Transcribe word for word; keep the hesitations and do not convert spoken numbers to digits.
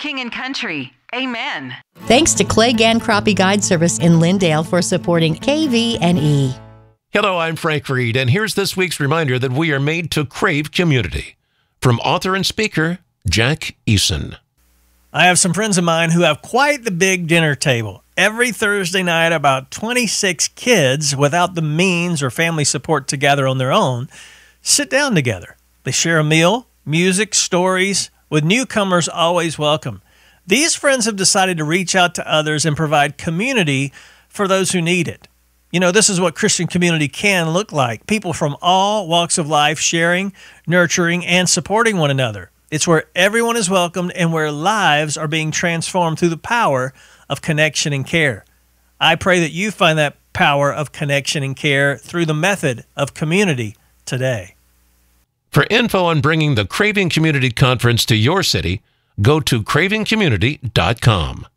King and Country. Amen. Thanks to Clay Gann Crappie Guide Service in Lindale for supporting K V N E. Hello, I'm Frank Reed, and here's this week's reminder that we are made to crave community. From author and speaker, Jack Eason. I have some friends of mine who have quite the big dinner table. Every Thursday night, about twenty-six kids, without the means or family support to gather on their own, sit down together. They share a meal, music, stories, with newcomers always welcome. These friends have decided to reach out to others and provide community for those who need it. You know, this is what Christian community can look like. People from all walks of life sharing, nurturing, and supporting one another. It's where everyone is welcomed and where lives are being transformed through the power of connection and care. I pray that you find that power of connection and care through the method of community today. For info on bringing the Craving Community Conference to your city, go to craving community dot com.